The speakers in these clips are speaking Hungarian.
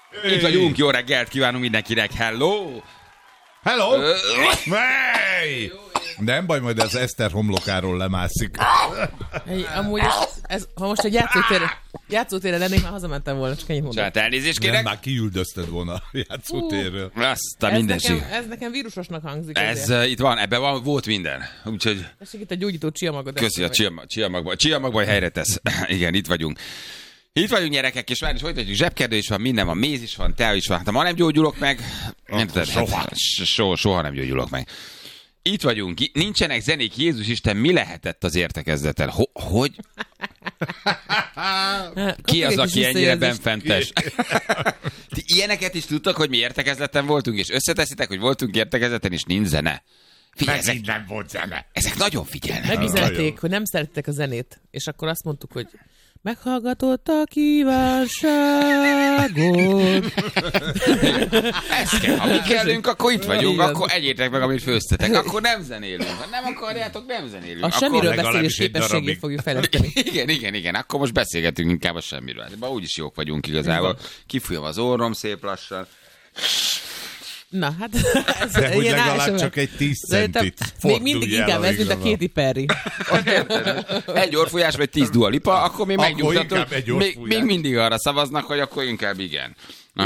Itt vagyunk, jó reggelt kívánunk mindenkinek, hello! Hello! Hey! Nem baj, majd az Eszter homlokáról lemászik. Hey, amúgy ha most egy játszótérre lennék, már hazamentem volna, csak ennyit mondom. Saját elnézést kérek. Nem, már kiüldözted volna a játszótérről. Azt a mindenség. Ez nekem vírusosnak hangzik. Itt van, ebben volt minden. Úgyhogy... Tessék, itt a gyógyító csiamagot. Köszi, a csiamagban helyre tesz. Igen, itt vagyunk. Itt vagyunk, gyerekek, és már is folytatjuk, zsebkerdő is van, minden van, méz is van, tea is van. Hát, ha ma nem gyógyulok meg, soha nem gyógyulok meg. Itt vagyunk, nincsenek zenék, Jézus Isten, mi lehetett az értekezleten? Hogy? Ki az, aki ennyire benfentes? Ti ilyeneket is tudtak, hogy mi értekezleten voltunk, és összeteszitek, hogy voltunk értekezleten, és nincs zene? Figyelj, ezek nem volt zene. Ezek nagyon figyelnek. Megüzenték, hogy nem szerettek a zenét, és akkor azt mondtuk, hogy meghallgatott a kívánságot. Ez kell. Ha mi kellünk, akkor itt vagyunk, akkor egyétek meg, amit főztetek. Akkor nem zenélünk. Ha nem akarjátok, nem zenélünk. A semmiről beszélés képességét fogjuk fejleszteni. Igen. Akkor most beszélgetünk inkább a semmiről. De úgyis jók vagyunk igazából. Kifújom az orrom szép lassan. Na, hát ez de hogy legalább csak egy 10 centit még mindig inkább ez, mint a Katy Perry. Egy orrfújás vagy 10 Dua Lipa, akkor mi megnyugtatunk. Még mindig arra szavaznak, hogy akkor inkább igen.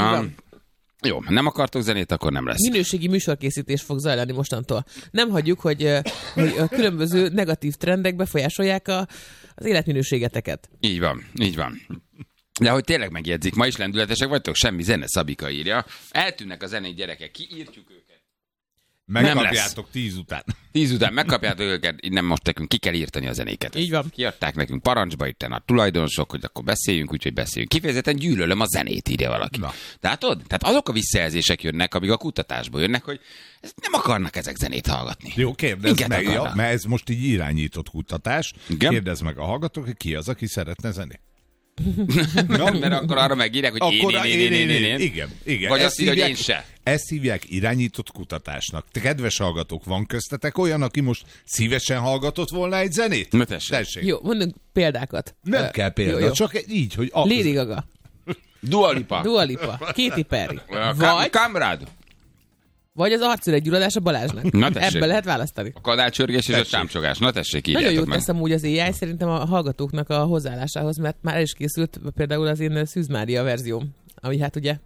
Jó, nem akartok zenét, akkor nem lesz. Minőségi műsorkészítés fog zajlani mostantól. Nem hagyjuk, hogy a különböző negatív trendek befolyásolják az életminőségeteket. Így van. De hogy tényleg megjegyzik, ma is lendületesek vagytok, semmi zene, Szabika írja. Eltűnnek a zenei gyerekek, kiírtjuk őket. Megkapjátok 10 után. 10 után megkapjátok őket, nem most nekünk ki kell írtani a zenéket. Így van. Kiadták nekünk parancsba itt a tulajdonosok, hogy akkor beszéljünk, úgyhogy beszéljünk. Kifejezetten gyűlölöm a zenét, írja valaki. Tehát azok a visszajelzések jönnek, amik a kutatásból jönnek, hogy nem akarnak ezek zenét hallgatni. Jó, kérdezd meg, mert ez most így irányított kutatás. Igen? Kérdezd meg a hallgatók, hogy ki az, aki szeretne zenét. Mert akkor arra megírják, hogy én. Igen. Vagy azt írja, hogy én se. Ezt hívják irányított kutatásnak. Te kedves hallgatók, van köztetek olyan, aki most szívesen hallgatott volna egy zenét? Na tessék. Jó, mondunk példákat. Nem kell példa, jó. Csak így, hogy... Lady Gaga. Dua Lipa. Katy Perry. Kamrád. Vagy az arcüregygyulladás a Balázsnak. Ebbe lehet választani. A kadácsörgés és a csámcsogás. Na tessék, írjátok meg. Nagyon jót teszem úgy az AI szerintem a hallgatóknak a hozzáállásához, mert már el is készült például az én Szűz Mária verzióm, ami hát ugye...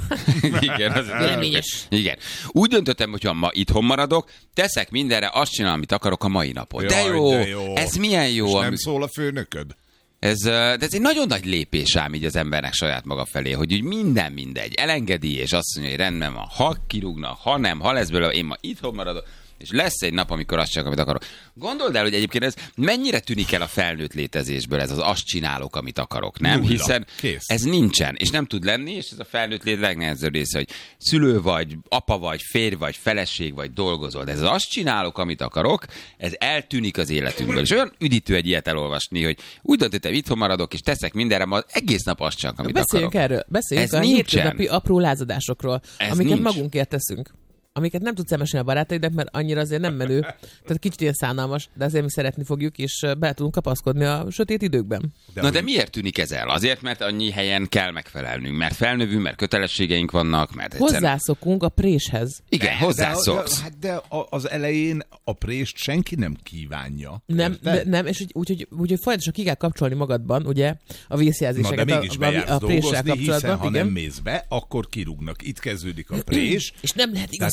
Igen, az véleményes. Igen. Úgy döntöttem, hogyha ma itthon maradok, teszek mindenre, azt csinálom, amit akarok a mai napon. De jó. Ez milyen jó. És nem szól a főnököd? De ez egy nagyon nagy lépés ám így az embernek saját maga felé, hogy úgy minden mindegy, elengedi, és azt mondja, hogy rendben van, ha kirúgnak, ha nem, ha lesz belőle, én ma itthon maradok, és lesz egy nap, amikor azt csak, amit akarok. Gondold el, hogy egyébként ez mennyire tűnik el a felnőtt létezésből, ez az azt csinálok, amit akarok, nem? Nulla. Hiszen ez nincsen, és nem tud lenni, és ez a felnőtt lét legnehezebb része, hogy szülő vagy, apa vagy, férj vagy, feleség vagy, dolgozol. De ez az azt csinálok, amit akarok, ez eltűnik az életünkből. És olyan üdítő egy ilyet elolvasni, hogy úgy döntöttem, itthon maradok, és teszek mindenre, ma egész nap azt csak, amit beszéljünk akarok. Erről. Beszéljünk a hétköznapi apró lázadásokról, amiket magunkért teszünk. Amiket nem tudsz elmesélni a barátaidnak, mert annyira azért nem menő. Tehát kicsit ilyen szánalmas, de azért mi szeretni fogjuk, és be tudunk kapaszkodni a sötét időkben. De miért tűnik ez el? Azért, mert annyi helyen kell megfelelnünk, mert felnövünk, mert kötelességeket vannak, mert hozzászokunk a préshez. Igen, hozzászoksz. De az elején a prést senki nem kívánja. Nem, és úgyhogy folyamatosan ki kell kapcsolni magadban, ugye, a vészjelzéseket. Na, de mégis bejársz dolgozni, hiszen ha nem mész be, akkor kirúgnak. Itt kezdődik a prés. És nem lehet igaz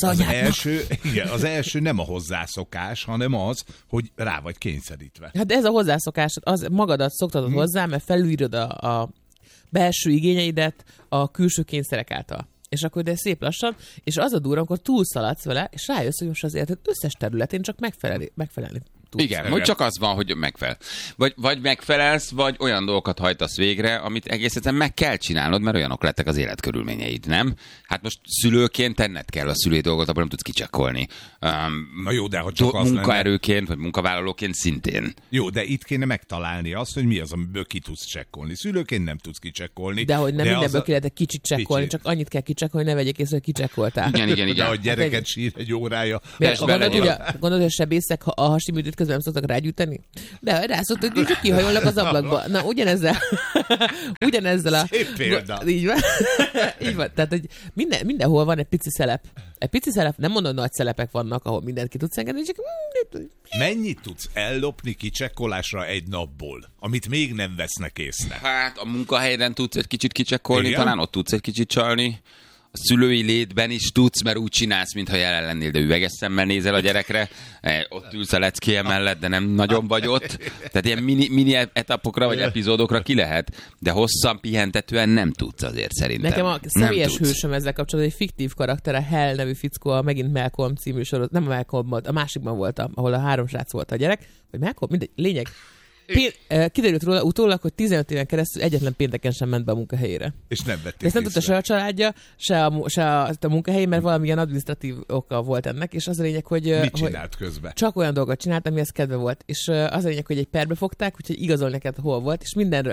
az első nem a hozzászokás, hanem az, hogy rá vagy kényszerítve. Hát ez a hozzászokás, az magadat szoktatod hozzá, mert felülírod a belső igényeidet a külső kényszerek által. És akkor de szép lassan, és az a durva, amikor túlszaladsz vele, és rájössz, hogy most az életed összes területén csak megfelelni tudsz. Igen, hogy csak az van, hogy megfelel. Vagy megfelelsz, vagy olyan dolgokat hajtasz végre, amit egész egyszerűen meg kell csinálnod, mert olyanok lettek az életkörülményeid, nem? Hát most szülőként tenned kell a szülői dolgot, abban nem tudsz kicsekkolni. Na jó, de ha csak az munkaerőként, vagy munkavállalóként szintén. Jó, de itt kéne megtalálni azt, hogy mi az, amiből ki tudsz csekkolni. Szülőként nem tudsz kicsekkolni. De hogy nem mindenből ki lehet kicsit csekkolni, csak annyit kell kicsekkolni, ne vegyék észre, hogy kicsekkoltál. Igen. De a gyereket sír egy órája. Gondolod, hogy a sebészek a hasiműtőt közben nem szoktak rágyújtani? De rá szoktak, hogy csak kihajolnak az ablakba. Na, ugyanezzel a... Szép példa. Így van. Így van. Tehát, hogy mindenhol van egy pici szelep. Egy pici szelep, nem mondom, hogy nagy szelepek vannak, ahol mindent ki tudsz engedni, csak... Mennyit tudsz ellopni kicsekkolásra egy napból, amit még nem vesznek észre? Hát a munkahelyen tudsz egy kicsit kicsekkolni, Igen? talán ott tudsz egy kicsit csalni. A szülői létben is tudsz, mert úgy csinálsz, mintha jelen lennél, de üveges szemmel nézel a gyerekre. Ott ülsz a leckéje mellett, de nem nagyon vagy ott. Tehát ilyen mini etapokra vagy epizódokra ki lehet, de hosszan pihentetően nem tudsz azért szerintem. Nekem a személyes hősöm ezzel kapcsolatban egy fiktív karakter, a Hell nevű fickó, a megint Malcolm című sorozat, nem a Malcolm, a másikban voltam, ahol a 3 srác volt a gyerek, vagy Malcolm, mindegy, lényeg. Kiderült róla utólag, hogy 15 éven keresztül egyetlen pénteken sem ment be a munkahelyére. És nem vették ezt nem tudta se a családja, se a munkahelyén, mert valamilyen adminisztratív oka volt ennek, és az a lényeg, hogy... Mit csinált közben? Csak olyan dolgot csinált, amihez kedve volt. És az a lényeg, hogy egy perbe fogták, úgyhogy igazol neked, hol volt, és mindenről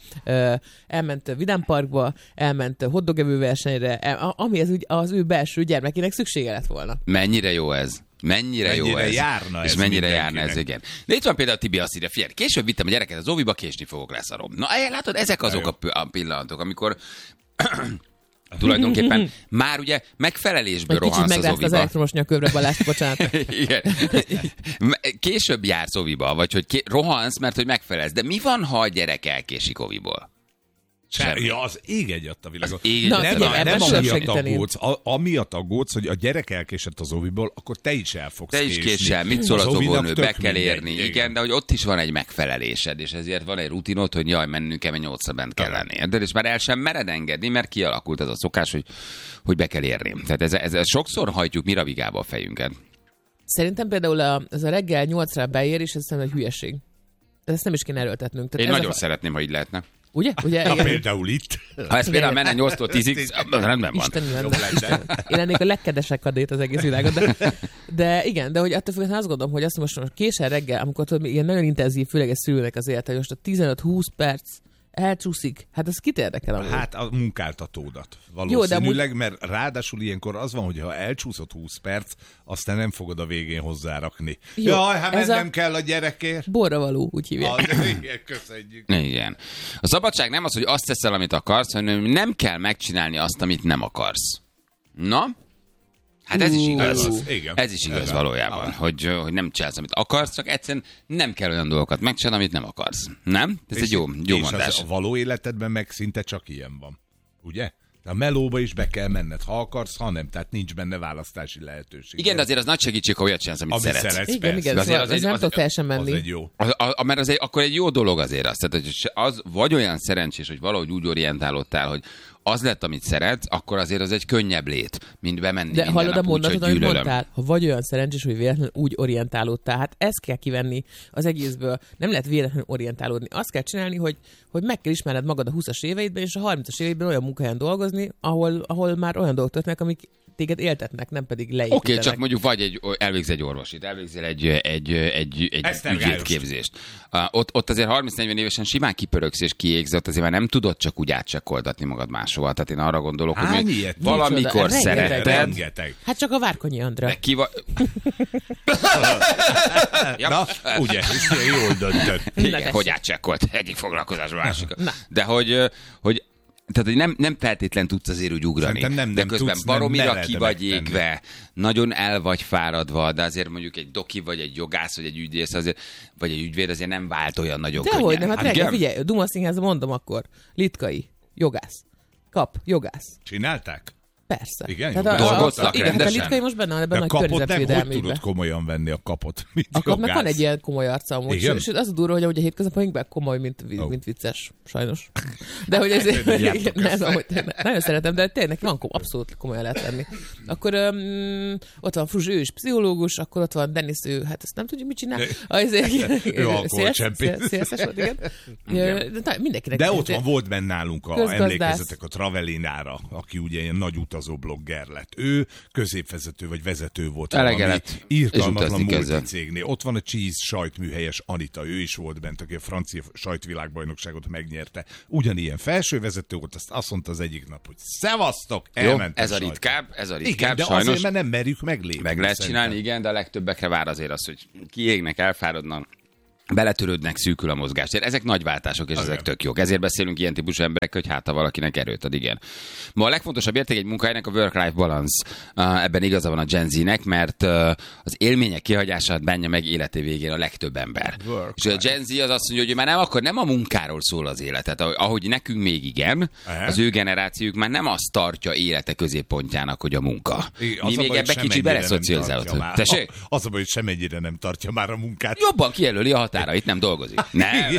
elment Vidám Parkba, elment hotdog-evő versenyre, amihez az ő belső gyermekének szüksége lett volna. Mennyire jó ez? Mennyire jó ez. Járna és ez mennyire járna ez, igen. De itt van például Tibi azt írja, figyelj, később vittem a gyereket az óviba, késni fogok, leszarom. Na, látod, ezek azok a pillanatok, amikor tulajdonképpen már ugye megfelelésből rohansz az óviba. Az elektromos nyakövre, Balázs, bocsánat. Igen. Később jársz óviba, vagy hogy rohansz, mert hogy megfelelsz. De mi van, ha a gyerek elkésik óviból? Ja, az ég egyat a világon. Nem amiatt aggódsz, amiatt aggódsz, hogy a gyerek elkésett az óviból, akkor te is el fogsz késni. Te is késel, mit szól az óvónő, be kell érni. Igen, de hogy ott is van egy megfelelésed, és ezért van egy rutinod, hogy jaj, mennünk kell, mert 8-ra bent kell lenni. De és már el sem mered engedni, mert kialakult az a szokás, hogy be kell érni. Tehát ez sokszor hajtjuk mi ravigába a fejünket. Szerintem például ez a reggel 8-ra beér, és ez szerintem egy hülyeség. Ezt nem is kéne erőltetnünk. Tehát én nagyon szeretném, ha így lehetne. Ugye? Ha például itt. Ha ez például menne 8-tól 10-ig, rendben van. Én lennék a legkedesebb kadét az egész világon. De igen, de hogy attól függően azt gondolom, hogy azt most késel reggel, amikor tudod, ilyen nagyon intenzív, főleg ez szülőnek az élete, hogy most a 15-20 perc elcsúszik. Hát ez kit érdekel amúgy? Hát a munkáltatódat valószínűleg, mert ráadásul ilyenkor az van, hogy ha elcsúszott 20 perc, aztán nem fogod a végén hozzárakni. Jó, jaj, hát mennem kell a gyerekért. Borravaló, úgy hívják. Igen, köszönjük. Igen. A szabadság nem az, hogy azt teszel, amit akarsz, hanem nem kell megcsinálni azt, amit nem akarsz. Na? Hát ez is igaz. Ez is igaz valójában, hogy nem csinálsz, amit akarsz, csak egyszerűen nem kell olyan dolgokat megcsinálni, amit nem akarsz. Nem? Ez egy jó mondás. A való életedben meg szinte csak ilyen van. Ugye? A melóba is be kell menned, ha akarsz, ha nem. Tehát nincs benne választási lehetőség. Igen, de azért az nagy segítség, ha olyat csinálsz, amit szeretsz. Igen, az nem tud teljesen menni. Az egy jó. Mert azért akkor egy jó dolog azért az. Tehát, hogy az vagy olyan szerencsés, hogy valahogy úgy orientálódtál, hogy az lett, amit szeretsz, akkor azért az egy könnyebb lét, mint bemenni de minden hallod nap a mondatot, amit gyűlölöm. mondtál, ha vagy olyan szerencsés, hogy véletlenül úgy orientálódtál, hát ezt kell kivenni az egészből. Nem lehet véletlenül orientálódni. Azt kell csinálni, hogy meg kell ismerned magad a 20-as éveidben, és a 30-as éveidben olyan munkahelyen dolgozni, ahol már olyan dolgok történnek, amik téged éltetnek, nem pedig leépítenek. Oké, csak mondjuk vagy elvégz egy orvosit, elvégzel egy ügyvédképzést. Ott azért 30-40 évesen simán kipöröksz és kiégsz, ott azért már nem tudod csak úgy átcsekkoltatni magad máshova. Tehát én arra gondolok, hogy valamikor szeretted. Rengeteg. Hát csak a Várkonyi Andra. De Na, ugye, ezt jól döntött. Igen, hogy átcsekkolt egyik foglalkozásba másikra. De hogy tehát, hogy nem feltétlen tudsz azért úgy ugrani. Nem de közben tudsz, baromira ki vagy égve, nagyon el vagy fáradva, de azért mondjuk egy doki, vagy egy jogász, vagy egy ügyész, azért, vagy egy ügyvéd azért nem vált olyan nagyon könnyen. Dehogy nem, hát reggel, figyelj, Duma Színházban mondom akkor, Litkai, jogász, kap, jogász. Csinálták? Persze. Igen, dolgoztak rendesen. Hát a Litkai most benne van ebben a környezetvédelmi. Hogy tudod komolyan venni a kapot? A kapnak van egy ilyen komoly arca amúgy. És az a durva, hogy a hétköznapjainkban komoly, mint vicces, sajnos. De hogy ezért nagyon szeretem, de tényleg van abszolút komolyan lehet lenni. Akkor ott van Fruzs, ő is pszichológus, akkor ott van Dennis, ő, hát ezt nem tudjuk, mit csinál. Ő alkoholcsempész. Szélszes volt, igen. De ott volt benne nálunk, emlékezzetek a Travelinára, aki ugye ilyen nagy utazó utazó blogger lett. Ő középvezető vagy vezető volt valami írtalmatlan multicégnél. Ott van a Cheese sajtműhelyes Anita, ő is volt bent, aki a francia sajtvilágbajnokságot megnyerte. Ugyanilyen felsővezető volt, azt mondta az egyik nap, hogy szevasztok, elment. Ez a ritkább, igen, de sajnos. Azért, mert nem merjük meglépni. Meg lehet csinálni, igen, de a legtöbbekre vár azért az, hogy kiégnek, elfáradnak, beletörődnek, szűkül a mozgástér. Ezek nagy váltások, és ezek tök jók. Ezért beszélünk ilyen típusú emberek, hogy hát ha valakinek erőt ad, igen. Ma a legfontosabb érték egy munkahelynek a work-life balance. Ebben igaza van a Gen Z-nek, mert az élmények kihagyását bánja meg életé végén a legtöbb ember. És a Gen Z az azt mondja, hogy már nem a munkáról szól az életet. Ahogy nekünk még igen, az ő generációjuk már nem azt tartja élete középpontjának, hogy a munka. Mi még ebbe kicsit beleszocializálódtunk. Az a baj, hogy semennyire nem tartja már a munkát. Jobban kijelöli a határait, nem dolgozik. Nem.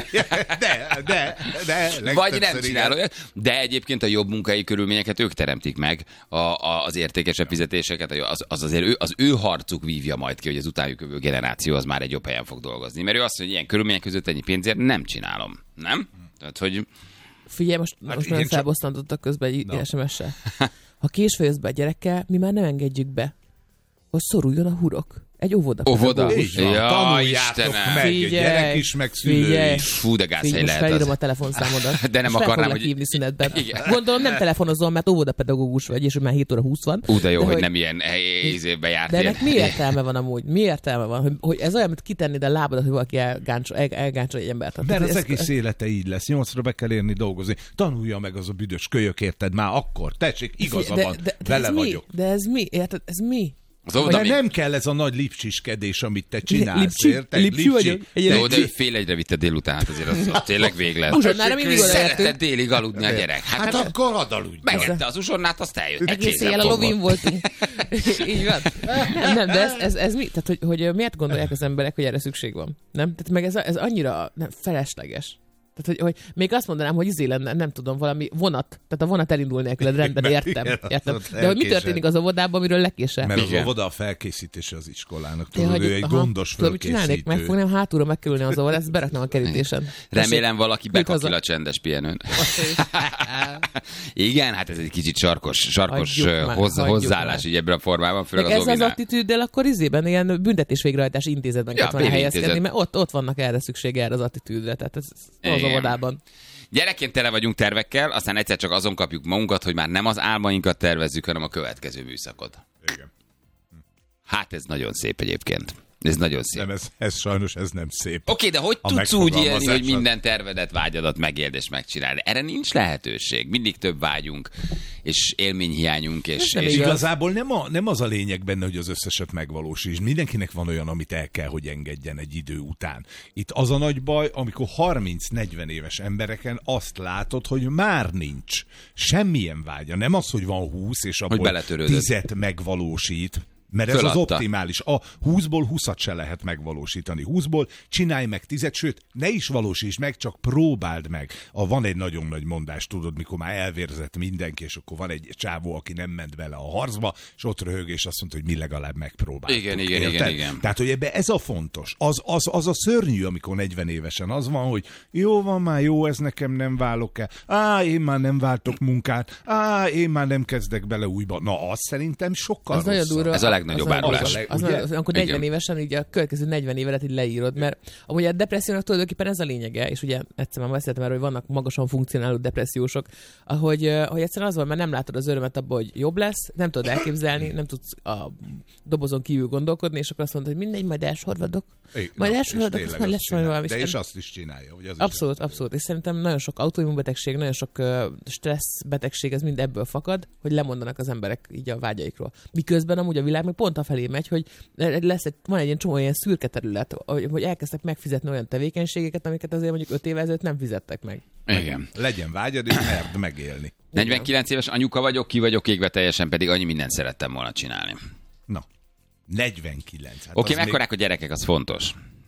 De vagy nem csinál olyat, de egyébként a jobb munkai körülményeket ők teremtik meg, az értékesebb fizetéseket, az ő harcuk vívja majd ki, hogy az utánjuk jövő generáció az már egy jobb helyen fog dolgozni. Mert ő azt mondja, hogy ilyen körülmények között ennyi pénzért nem csinálom. Nem? Tehát, hogy... Figyelj, most nagyon felbosszantottak közben egy SMS-sel. Ha késve jössz be a gyerekkel, mi már nem engedjük be, hogy szoruljon a hurok. Egy óvoda. Tanuljátok meg, figyelj, a gyerek is, meg szülő is. Fú, de gázhely lehet felírom a telefonszámodat. De nem akarnám, hogy... hívni szünetben. Gondolom nem telefonozol, mert óvodapedagógus vagy, és már 7 óra 20 van. De jó, hogy nem ilyen évbe jártél. De ennek mi értelme van amúgy? Mi értelme van? Hogy ez olyan, mint kitenni a lábadat, hogy valaki elgáncsol egy embert. De az egész élete így lesz. 8-ra be kell érni dolgozni. Tanulja meg az a büdös kölyök, érted? Már akkor. Tessék, igaza van. Vele vagyok. De ez mi? Érted? Ez mi? De nem kell ez a nagy lipcsiskedés, amit te csinálsz, érted? Lipcsi vagyok. Jó, de fél egyre vitted délután, hát azért az tényleg vég lett. Uzsonnára mindig odaértünk. Szeretted délig aludni a gyerek. Hát akkor hadd aludj. Megette az uzsonnát, azt eljött. Egész éjjel a lovin voltunk. Így van. Nem, de ez mi? Tehát, hogy miért gondolják az emberek, hogy erre szükség van? Nem? Tehát meg ez annyira felesleges. Tehát, hogy még azt mondanám, hogy izé lenne, nem tudom, valami vonat. Tehát a vonat elindul nélküled, rendben, értem. De hogy mi történik az óvodában, amiről lekésel? Mert az óvoda a felkészítése az iskolának. Tudod, ő egy gondos felkészítő. Csinálnék, megfognám hátulra megkerülni az óvodát, ezt beraknám a kerítésen. Remélem valaki bekakil a csendes pihenőn. Igen, hát ez egy kicsit sarkos hozzáállás így ebben a formában. Ez az attitűddel akkor izében ilyen büntetés végrehajtási intézetben kell volna helyezkedni, mert ott vannak erre szükség, erre az attitűdre. Tehát az óvodában. Gyerekként tele vagyunk tervekkel, aztán egyszer csak azon kapjuk magunkat, hogy már nem az álmainkat tervezzük, hanem a következő műszakot. Igen. Hát ez nagyon szép egyébként. Ez nagyon szép. Nem, ez sajnos ez nem szép. Oké, de hogy tudsz úgy élni, hogy minden tervedet, vágyadat megéld és megcsinálni? Erre nincs lehetőség. Mindig több vágyunk, és élményhiányunk. És igazából nem az a lényeg benne, hogy az összeset megvalósítsd. Mindenkinek van olyan, amit el kell, hogy engedjen egy idő után. Itt az a nagy baj, amikor 30-40 éves embereken azt látod, hogy már nincs semmilyen vágya. Nem az, hogy van 20, és abból 10-et megvalósít. Mert ez az optimális. A 20-ból 20-at se lehet megvalósítani. 20-ból csinálj meg 10-et, sőt, ne is valósítsd meg, csak próbáld meg. Van egy nagyon nagy mondás, tudod, mikor már elvérzett mindenki, és akkor van egy csávó, aki nem ment bele a harcba, és ott röhög, és azt mondta, hogy mi legalább megpróbáltuk. Igen. Tehát, hogy ebbe ez a fontos. Az a szörnyű, amikor 40 évesen az van, hogy jó van már, jó, ez nekem nem válok el. Én már nem váltok munkát. Én már nem kezdek bele újba. Na, az szerintem sokkal rosszabb. Legnagyobb árulás. Amikor 40 évesen így a következő 40 évet így leírod, mert amúgy a depressziónak tulajdonképpen ez a lényege, és ugye egyszer már beszéltem erről, hogy vannak magasan funkcionáló depressziósok, hogy egyszerűen az van, mert nem látod az örömet abban, hogy jobb lesz, nem tudod elképzelni, nem tudsz a dobozon kívül gondolkodni, és akkor azt mondod, hogy mindegy, majd elsorvadok. Majd elsorvadok, és majd lesz valami. De és azt is csinálja. Hogy az abszolút. És szerintem nagyon sok autoimmunbetegség, nagyon sok stressz betegség, ez mind ebből fakad, hogy lemondanak az emberek így a vágyaikról. Miközben amúgy a világ meg pont afelé megy, hogy van egy ilyen csomó ilyen szürke terület, hogy elkezdtek megfizetni olyan tevékenységeket, amiket azért mondjuk 5 évvel ezelőtt nem fizettek meg. Igen. Legyen vágyad, és merd megélni. 49 éves anyuka vagyok, ki vagyok égve teljesen, pedig annyi mindent szerettem volna csinálni. Na, 49. Hát Oké, mekkorák a gyerekek, az fontos.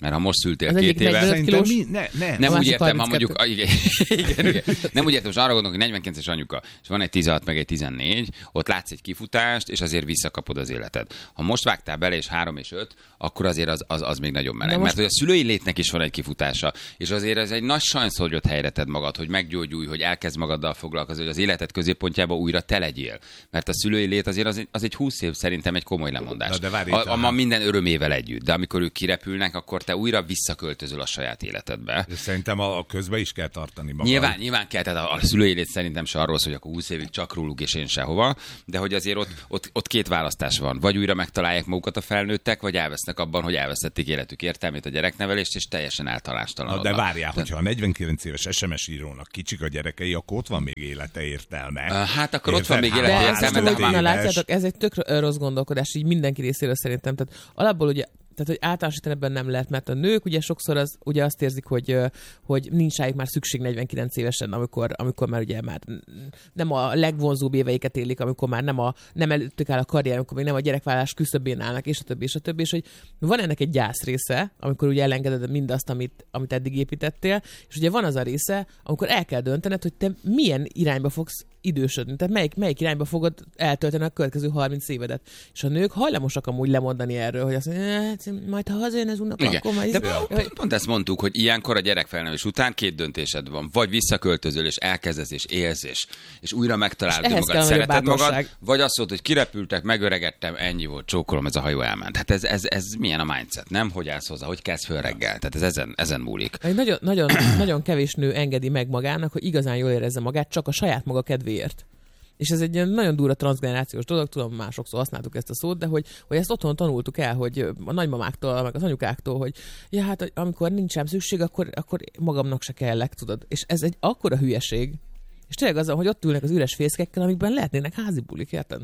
Mert ha most szültél Az 2 egyik éve... 45 kilós, Nem a úgy másik értem, ha 32. mondjuk... Igen. Nem úgy értem, most arra gondolok, hogy 49-es anyuka, és van egy 16 meg egy 14, ott látsz egy kifutást, és azért visszakapod az életed. Ha most vágtál bele, és 3 és 5, akkor azért az még nagyon meleg. Mert hogy a szülői létnek is van egy kifutása, és azért ez egy nagy sajnsz, hogy ott helyre tedd magad, hogy meggyógyulj, hogy elkezd magaddal foglalkozni, hogy az életed középpontjába újra te legyél. Mert a szülői lét azért az egy 20 év szerintem egy komoly lemondás. Ma minden örömével együtt. De amikor ők kirepülnek, akkor te újra visszaköltözöl a saját életedbe. De szerintem a közben is kell tartani magad. Nyilván kell, tehát a szülői lét szerintem se arról szól, hogy akkor 20 évig csak róluk és én sehova, de hogy azért ott 2 választás van. Vagy újra megtalálják magukat a felnőttek, vagy elvesznek abban, hogy elvesztették életük értelmét, a gyereknevelést, és teljesen eltalástalanodnak. De várjál, hogyha a 49 éves SMS írónak kicsik a gyerekei, akkor ott van még élete értelme. Hát akkor ott van még élete értelme, de látjátok, ez egy tök rossz gondolkodás, így mindenki részéről szerintem. Tehát alapból ugye tehát, hogy általánosítani ebben nem lehet, mert a nők ugye sokszor ugye azt érzik, hogy nincs rájuk már szükség 49 évesen, amikor már ugye már nem a legvonzóbb éveiket élik, amikor már nem előttük áll a karrier, amikor még nem a gyerekvállalás küszöbén állnak, és a többi, és hogy van ennek egy gyász része, amikor ugye elengeded mindazt, amit eddig építettél, és ugye van az a része, amikor el kell döntened, hogy te milyen irányba fogsz idősödni. Tehát melyik irányba fogod eltölteni a következő 30 évedet. És a nők hajlamosak amúgy lemondani erről, hogy azt mondja, majd ha hazajön az unoka, akkor majd... De pont ezt mondtuk, hogy ilyenkor a gyerekfelnővés után 2 döntésed van. Vagy visszaköltözöl, és elkezdesz, és élsz, és újra megtalálod magad, szereted magad, vagy azt mondod, hogy kirepültek, megöregedtem, ennyi volt, csókolom, ez a hajó elment. Hát ez milyen a mindset, nem? Hogy állsz hozzá, hogy kezd föl reggel. Tehát ez ezen múlik. Nagyon kevés nő engedi meg magának, hogy igazán jól érezze magát, csak a saját maga kedvéért. És ez egy nagyon durva transzgenerációs dolog, tudom, már sokszor használtuk ezt a szót, de hogy ezt otthon tanultuk el, hogy a nagymamáktól, meg az anyukáktól, hogy ja, hát amikor nincsen szükség, akkor magamnak se kellek, tudod. És ez egy akkora hülyeség. És tényleg az, hogy ott ülnek az üres fészkekkel, amikben lehetnének házi bulik, érted?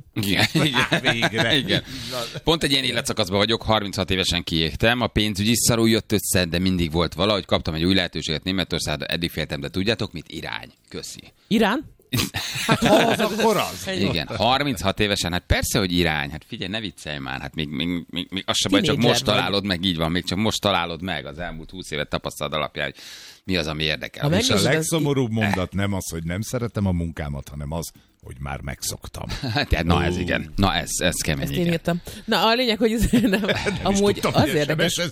Igen. Pont egy ilyen életszakaszban vagyok, 36 évesen kiégtem, a pénzügy is szarul jött össze, de mindig volt valahogy, kaptam egy új lehetőséget Németországban, eddig féltem, de tudjátok mit? Irány. Köszi. Irán? Hát ha az, akkor az. Igen, 36 évesen, hát persze, hogy irány, hát figyelj, ne viccelj már, hát még az sem baj, csak most találod meg, így van, még csak most találod meg az elmúlt 20 évet tapasztalat alapján, hogy mi az, ami érdekel. És a legszomorúbb mondat nem az, hogy nem szeretem a munkámat, hanem az, hogy már megszoktam. Na ez igen, ez kemény. Ezt én írtam. Na a lényeg, hogy nem, amúgy az érdekes,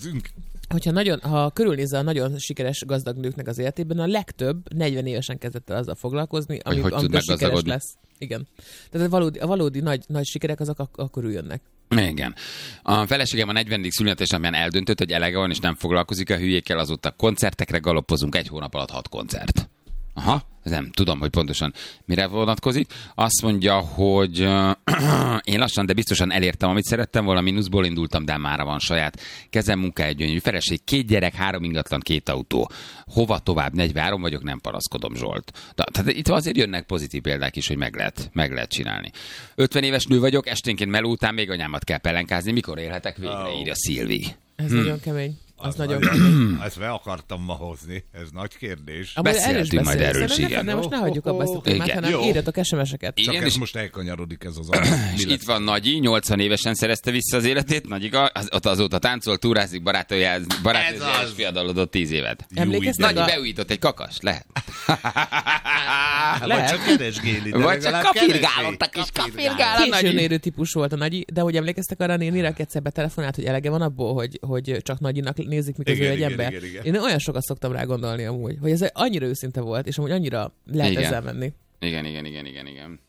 ha körülnézzel a nagyon sikeres gazdag nőknek az életében, a legtöbb 40 évesen kezdett el azzal foglalkozni, amikor sikeres lesz. Igen. Tehát a valódi nagy sikerek azok akkor jönnek. Igen. A feleségem a 40. születésnapján eldöntött, hogy elege van, és nem foglalkozik a hülyékkel, azóta koncertekre galoppozunk, 1 hónap alatt 6 koncert. Aha, nem tudom, hogy pontosan mire vonatkozik. Azt mondja, hogy én lassan, de biztosan elértem, amit szerettem volna, mínuszból indultam, de mára van saját kezem, munkája, gyönyörű feleség, 2 gyerek, 3 ingatlan, 2 autó. Hova tovább? 43 vagyok, nem panaszkodom, Zsolt. Tehát itt azért jönnek pozitív példák is, hogy meg lehet csinálni. 50 éves nő vagyok, esténként meló után még anyámat kell pelenkázni, mikor élhetek végre, írja Szilvi. Ez nagyon kemény. Az nagyon ezt be akartam ma hozni, ez nagy kérdés. Beszéltünk majd erről is, igen. Nem, most ne hagyjuk abba ezt a témát, hanem írjatok SMS-eket. Csak ez most elkanyarodik ez az és itt van Nagyi, 80 évesen szerezte vissza az életét, Nagyika, azóta táncol, túrázik, barátoljás, és fiadalodott 10 évet. Emlékeztek? Nagyi beújított egy kakast, lehet? Vagy csak keresgéli. Vagy csak kapirgálottak is, kapirgál. Későn érő típus volt a Nagyi, de hogy emlékeztek arra a nénire, aki egyszer betelefonált, hogy elege van abból, hogy csak Nagyinak nézik, mikor ő egy ember. Igen. Én olyan sokat szoktam rá gondolni amúgy, hogy ez annyira őszinte volt, és amúgy annyira lehet ezzel menni. Igen.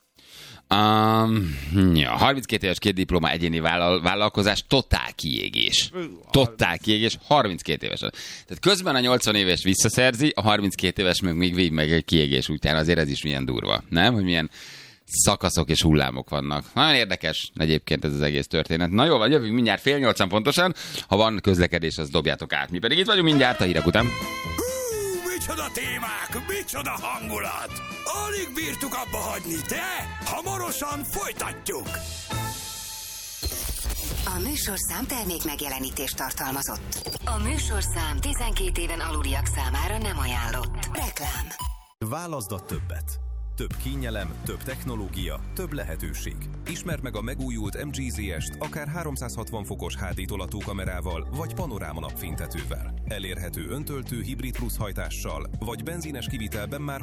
32 éves, 2 diploma, egyéni vállalkozás, totál kiégés. 32 éves. Tehát közben a 80 éves visszaszerzi, a 32 éves még végig meg egy kiégés után, azért ez is milyen durva, nem? Hogy milyen szakaszok és hullámok vannak. Nagyon érdekes egyébként ez az egész történet. Na jó, van, jövünk mindjárt 7:30 pontosan. Ha van közlekedés, az dobjátok át. Mi pedig itt vagyunk mindjárt a hírek után. Micsoda témák, micsoda hangulat! Alig bírtuk abba hagyni, de hamarosan folytatjuk! A műsorszám termék megjelenítést tartalmazott. A műsorszám 12 éven aluliak számára nem ajánlott. Reklám. Válaszd a többet. Több kényelem, több technológia, több lehetőség. Ismerd meg a megújult MG ZS-t akár 360 fokos HD tolatókamerával vagy panoráma napfénytetővel. Elérhető öntöltő hibrid plusz hajtással, vagy benzines kivitelben már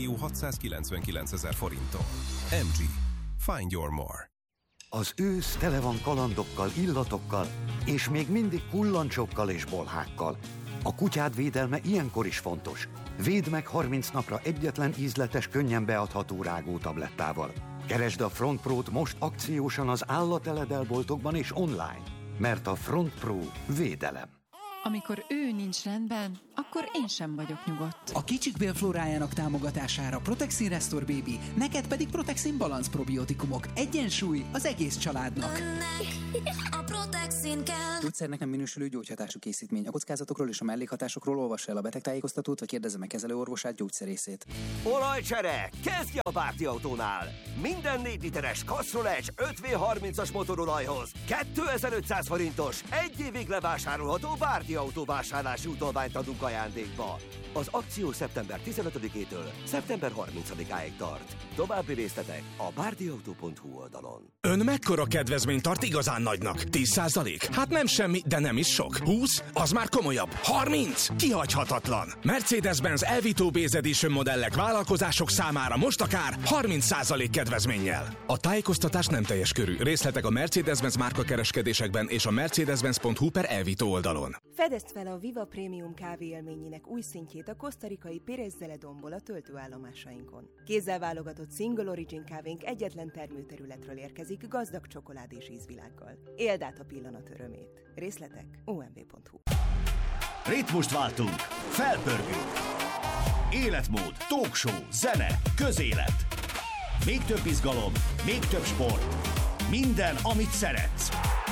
6.699.000 forinton. MG. Find your more. Az ősz tele van kalandokkal, illatokkal, és még mindig kullancsokkal és bolhákkal. A kutyád védelme ilyenkor is fontos. Védd meg 30 napra egyetlen ízletes, könnyen beadható rágótablettával. Keresd a Front Pro-t most akciósan az állateledel-boltokban és online, mert a Front Pro védelem. Amikor ő nincs rendben, akkor én sem vagyok nyugodt. A kicsik bélflórájának támogatására Protexin Restore Baby, neked pedig Protexin Balance probiotikumok. Egyensúly az egész családnak. A Protexin kell. Gyógyszernek nem minősülő gyógyhatású készítmény. A kockázatokról és a mellékhatásokról olvassa el a betegtájékoztatót, vagy kérdezze meg kezelőorvosát, gyógyszerészét. Olajcsere! Kezdj a Bárdi Autónál! Minden 4 literes Castrol-Edge 5V30-as motorolajhoz 2500 forintos, 1 évig levásárolható Bárdi autóvásárlási utalványt adunk ajándékba. Az akció szeptember 15-től szeptember 30-áig tart. További részletek a bárdiautó.hu oldalon. Ön mekkora kedvezményt tart igazán nagynak? 10%? Hát nem semmi, de nem is sok. 20? Az már komolyabb. 30? Kihagyhatatlan. Mercedes-Benz Elvito Base Edition modellek vállalkozások számára most akár 30% kedvezménnyel. A tájékoztatás nem teljes körű. Részletek a Mercedes-Benz márkakereskedésekben és a mercedes-benz.hu/Elvito oldalon. Fedezd fel a Viva Premium kávé élményének új szintjét a kosztarikai Pérez Zeledonból a töltőállomásainkon. Kézzel válogatott Single Origin kávénk egyetlen termőterületről érkezik gazdag csokolád és ízvilággal. Éld át a pillanat örömét. Részletek omv.hu. Ritmust váltunk, felpörgünk. Életmód, talkshow, zene, közélet. Még több izgalom, még több sport. Minden, amit szeretsz.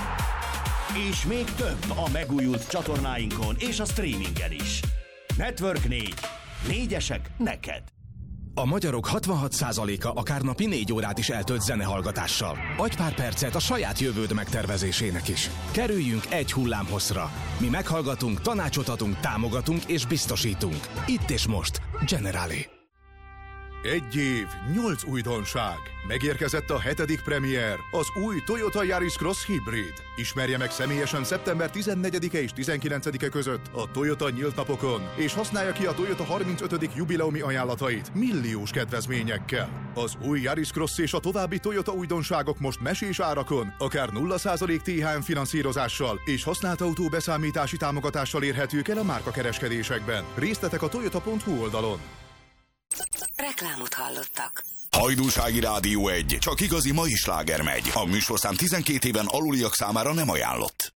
És még több a megújult csatornáinkon és a streamingen is. Network 4. Négyesek neked. A magyarok 66%-a akár napi 4 órát is eltölt zenehallgatással. Adj pár percet a saját jövőd megtervezésének is. Kerüljünk egy hullámhosszra. Mi meghallgatunk, tanácsot adunk, támogatunk és biztosítunk. Itt és most. Generali. 1 év, 8 újdonság. Megérkezett a 7. premier, az új Toyota Yaris Cross Hybrid. Ismerje meg személyesen szeptember 14-e és 19-e között a Toyota nyílt napokon, és használja ki a Toyota 35. jubileumi ajánlatait milliós kedvezményekkel. Az új Yaris Cross és a további Toyota újdonságok most mesés árakon, akár 0% THM finanszírozással és használt autó beszámítási támogatással érhetők el a márkakereskedésekben. Részletek a toyota.hu oldalon. Reklámot hallottak. Hajdúsági Rádió 1. Csak igazi mai sláger megy. A műsorszám 12 éven aluliak számára nem ajánlott.